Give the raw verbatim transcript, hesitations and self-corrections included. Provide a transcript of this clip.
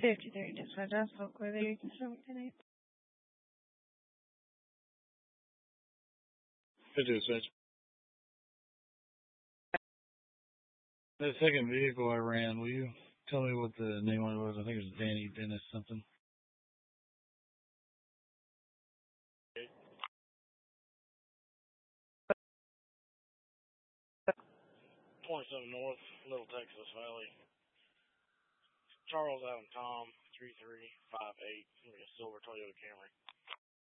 fifty-three dispatch. I spoke with you. Can show me ten eight. fifty dispatch. That second vehicle I ran, will you tell me what the name of it was? I think it was Danny Dennis something. twenty-seven North, Little Texas Valley. Charles Adam Tom, three three five eight. Silver Toyota Camry.